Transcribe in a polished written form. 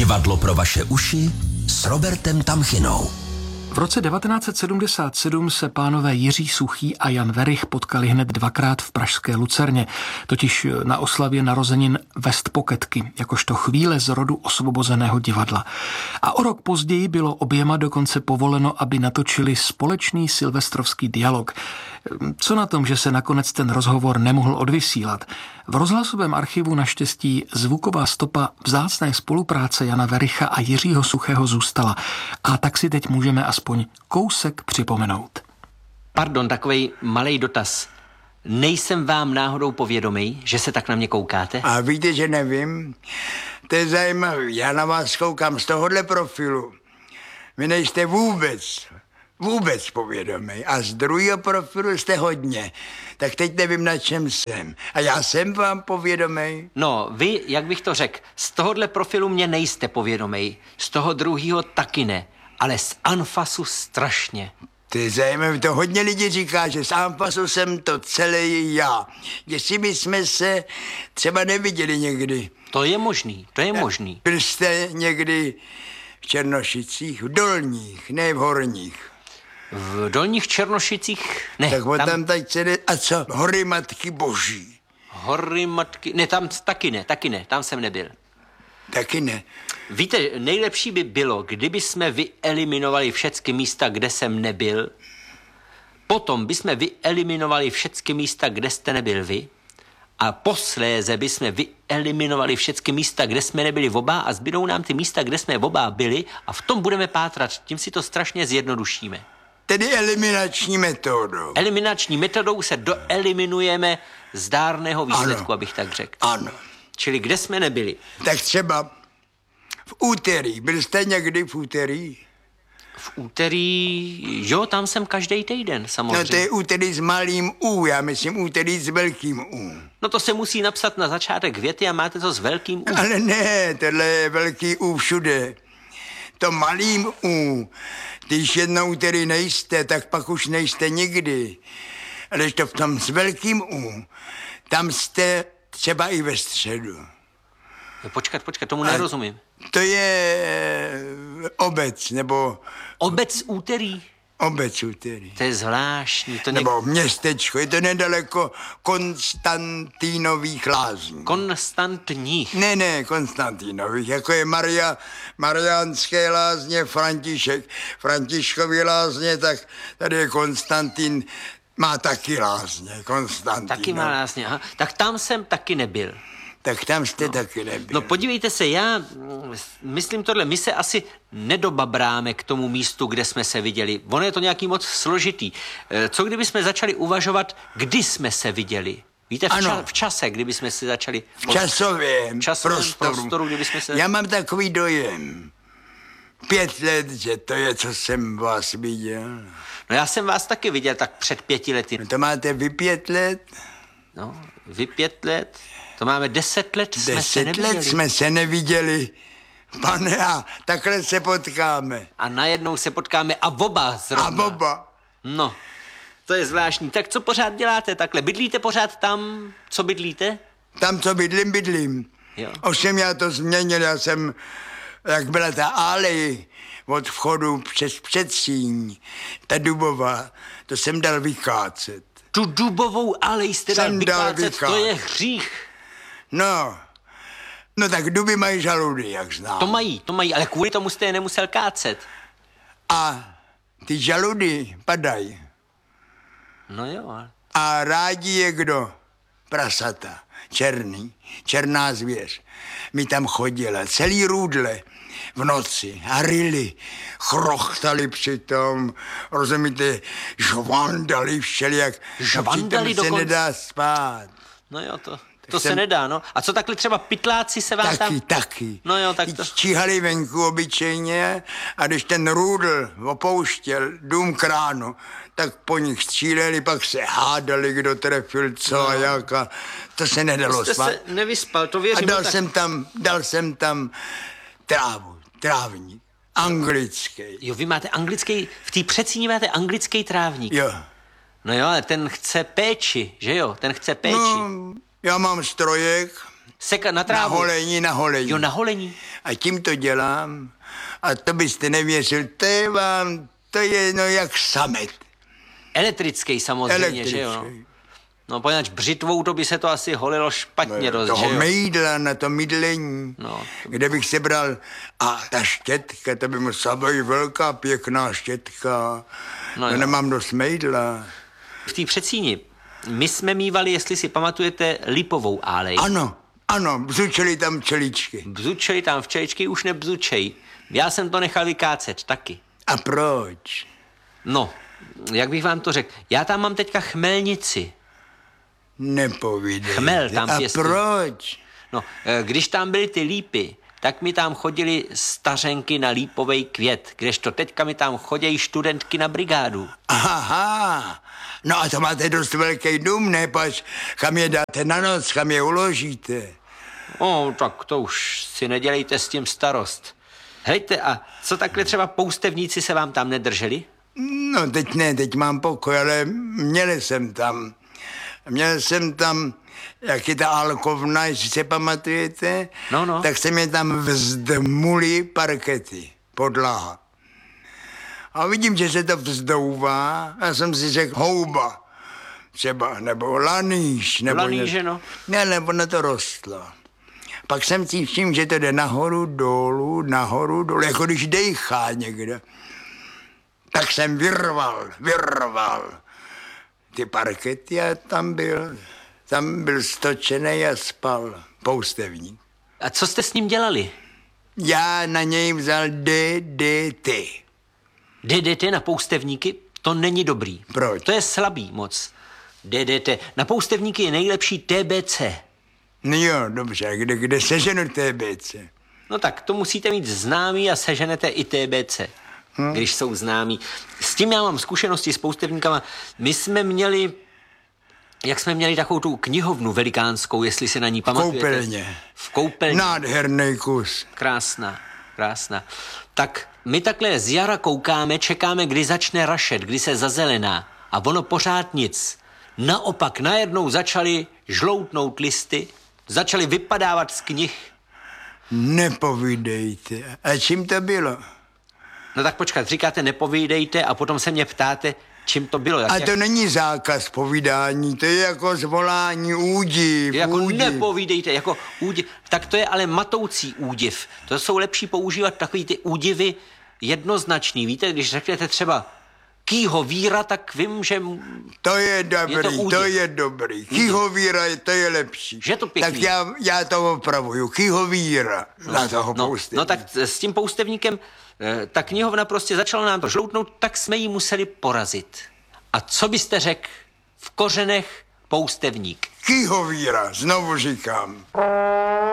Divadlo pro vaše uši s Robertem Tamchinou. V roce 1977 se pánové Jiří Suchý a Jan Werich potkali hned dvakrát v pražské Lucerně, totiž na oslavě narozenin Westpoketky, jakožto chvíle z rodu osvobozeného divadla. A o rok později bylo oběma dokonce povoleno, aby natočili společný silvestrovský dialog. Co na tom, že se nakonec ten rozhovor nemohl odvysílat? V rozhlasovém archivu naštěstí zvuková stopa vzácné spolupráce Jana Wericha a Jiřího Suchého zůstala. A tak si teď můžeme aspoň kousek připomenout. Pardon, takovej malej dotaz. Nejsem vám náhodou povědomý, že se tak na mě koukáte? A víte, že nevím? To je zajímavé. Já na vás koukám z tohohle profilu. Vy nejste vůbec povědomý. A z druhého profilu jste hodně. Tak teď nevím, na čem jsem. A já jsem vám povědomý? No, vy, jak bych to řekl, z tohohle profilu mě nejste povědomý. Z toho druhého taky ne. Ale z anfasu strašně. To je zajímavé, to hodně lidí říká, že z anfasu jsem to celý já. Jestli my jsme se třeba neviděli někdy. To je možný. Byl jste někdy v Černošicích, v dolních, ne v horních? V dolních Černošicích ne. Tak tam teď se a co? Hory Matky Boží. Hory Matky, ne, tam taky ne, tam jsem nebyl. Taky ne. Víte, nejlepší by bylo, kdyby jsme vyeliminovali všechny místa, kde jsem nebyl. Potom bychom vyeliminovali všechny místa, kde jste nebyl vy. A posléze bychom vyeliminovali všechny místa, kde jsme nebyli oba a zbydou nám ty místa, kde jsme oba byli a v tom budeme pátrat. Tím si to strašně zjednodušíme. Tedy eliminační metodou. Eliminační metodou se doeliminujeme zdárného výsledku, ano. Abych tak řekl. Ano. Čili kde jsme nebyli? Tak třeba v úterý. Byl jste někdy v úterý? V úterý, jo, tam jsem každý týden, samozřejmě. No to je úterý s malým U, já myslím úterý s velkým U. No to se musí napsat na začátek věty a máte to s velkým U. Ale ne, tohle je velký U všude. To malým U, když jednou úterý nejste, tak pak už nejste nikdy. Ale když to v tom s velkým U, tam jste třeba i ve středu. No, počkat, tomu nerozumím. To je obec, nebo... Obec úterý? Obec úterý. To je zvláštní. To nebo městečko, je to nedaleko Konstantínových lázní. Konstantních? Ne, Konstantínových, jako je Mariánské lázně, Františkovy lázně, tak tady je Konstantín, má taky lázně, Konstantín. Taky má lázně, aha. Tak tam jsem taky nebyl. Tak tam jste taky nebyl. No podívejte se, já myslím tohle, my se asi nedobabráme k tomu místu, kde jsme se viděli. Ono je to nějaký moc složitý. Co kdyby jsme začali uvažovat, kdy jsme se viděli? Víte, v čase, kdyby jsme se začali... V časovém prostoru kdyby jsme se... Já mám takový dojem. 5 let, že to je, co jsem vás viděl. No já jsem vás taky viděl tak před 5 lety. No to máte vy 5 let? No, vy 5 let... To máme 10 let, jsme se neviděli. 10 let jsme se neviděli. Pane, a takhle se potkáme. A najednou se potkáme a oba zrovna. A oba. No, to je zvláštní. Tak co pořád děláte takhle? Bydlíte pořád tam, co bydlíte? Tam, co bydlím. Jo. Ovšem já to změnil, já jsem, jak byla ta alej od vchodu přes předsíň, ta dubová, to jsem dal vykácet. Tu dubovou alej jste dal vykácet, to je hřích. No tak duby mají žaludy, jak znám. To mají, ale kvůli tomu jste je nemusel kácet. A ty žaludy padají. No jo, ale... A rádi je kdo? Prasata, černá zvěř. Mi tam chodila celý růdle v noci a ryli, chrochtali přitom, rozumíte, žvandali všelijak. Žvandali dokonce? Se nedá spát. No jo, to se nedá, no. A co takhle třeba pytláci se vám tam... Taky. No jo, tak to... Číhali venku obyčejně a když ten růdl opouštěl dům kránu, tak po nich stříleli, pak se hádali, kdo trefil co a jak a to se nedalo spát. Jste se nevyspal, to věřím. A dal jsem tam trávník, anglický. Jo, vy máte anglický, v té Předsíni máte anglický trávník. Jo. No jo, ale ten chce péči, že jo? Ten chce péči. No, já mám strojek. Na trávu. Na holení. Jo, na holení. A tím to dělám. A to byste nevěřil, to je no jak samet. Elektrický samozřejmě, že jo? No, poněvadž břitvou to by se to asi holilo špatně dost, toho že jo? mejdla na to mydlení, No, kde bych se bral. A ta štětka, to by musela být velká, pěkná štětka. No, nemám dost mejdla. V té Přecíni my jsme mívali, jestli si pamatujete, lipovou álej. Ano, bzučeli tam čeličky. Bzučej tam včeličky, už nebzučej. Já jsem to nechal vykácet taky. A proč? No, jak bych vám to řekl, já tam mám teďka chmelnici. Nepovídej. Chmel tam A pěstuju. proč? No, když tam byly ty lípy, tak mi tam chodili stařenky na lípovej květ, kdežto teďka mi tam chodějí studentky na brigádu. Aha, no a to máte dost velký dům, ne? Pač, kam je dáte na noc, kam je uložíte? No, tak to už si nedělejte s tím starost. Hejte, a co takhle třeba poustevníci se vám tam nedrželi? No teď ne, teď mám pokoj, ale měl jsem tam, jak je ta alkovna, jestli se pamatujete, No. tak se mě tam vzdmuli parkety, podlaha. A vidím, že se to vzdouvá, a jsem si řekl houba, třeba, nebo lanýž, nebo Lanýže, no. Ne, nebo na to rostlo. Pak jsem si všiml, že to jde nahoru, dolů, jako když dejchá někde. Tak jsem vyrval ty parkety a tam byl stočený a spal poustevník. A co jste s ním dělali? Já na něj vzal DDT. DDT na poustevníky? To není dobrý. Proč? To je slabý moc. DDT. Na poustevníky je nejlepší TBC. No jo, dobře, kde seženu TBC? No tak, to musíte mít známý a seženete i TBC, když jsou známí. S tím já mám zkušenosti s poustevníkama. My jsme měli, jak jsme měli takovou tu knihovnu velikánskou, jestli si na ní pamatujete. Koupelně. V koupelně. Nádherný kus. Krásná. Tak my takhle z jara koukáme, čekáme, kdy začne rašet, kdy se zazelená. A ono pořád nic. Naopak najednou začaly žloutnout listy, začaly vypadávat z knih. Nepovídejte. A čím to bylo? No tak počkat, říkáte nepovídejte a potom se mě ptáte, čím to bylo. A to není zákaz povídání, to je jako zvolání údiv. Jako údiv. nepovídejte, jako údiv. Tak to je ale matoucí údiv. To jsou lepší používat takový ty údivy jednoznačný. Víte, když řeknete třeba kýho víra, tak vím, že... To je dobrý, údiv. to je dobrý. Kýhovíra, to je lepší. Že je to pěkný. Tak já to opravuju. Kýhovíra na toho poustevníka. No tak s tím poustevníkem ta knihovna prostě začala nám to žloutnout, tak jsme ji museli porazit. A co byste řekl v kořenech poustevník? Kýhovíra, znovu říkám.